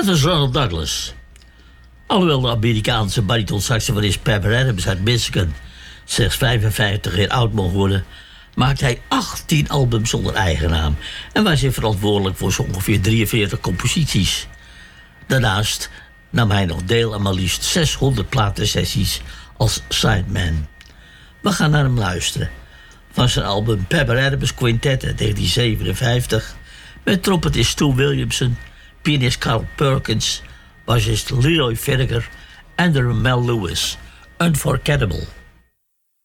Dat was Ronald Douglas. Alhoewel de Amerikaanse baritonsaxofonist Pepper Adams uit Michigan slechts 55 jaar oud mocht worden, maakte hij 18 albums zonder eigen naam en was hij verantwoordelijk voor zo ongeveer 43 composities. Daarnaast nam hij nog deel aan maar liefst 600 platensessies als sideman. We gaan naar hem luisteren. Van zijn album Pepper Adams Quintet uit 1957... met trompetist Stu Williamson, pianist Carl Perkins, bassist Leroy Finnegar en drummer Mel Lewis. Unforgettable.